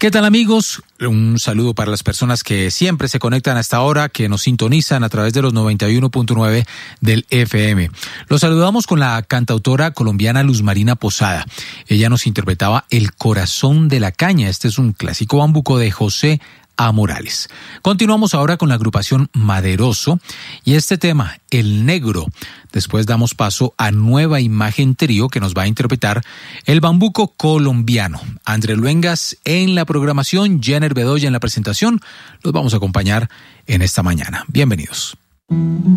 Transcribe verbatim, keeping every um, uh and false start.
¿Qué tal, amigos? Un saludo para las personas que siempre se conectan a esta hora, que nos sintonizan a través de los noventa y uno punto nueve del F M. Los saludamos con la cantautora colombiana Luz Marina Posada. Ella nos interpretaba El corazón de la caña. Este es un clásico bambuco de José A. Morales. Continuamos ahora con la agrupación Maderoso y este tema, El Negro. Después damos paso a Nueva Imagen Trío, que nos va a interpretar el bambuco colombiano. André Luengas en la programación, Jenner Bedoya en la presentación. Los vamos a acompañar en esta mañana. Bienvenidos.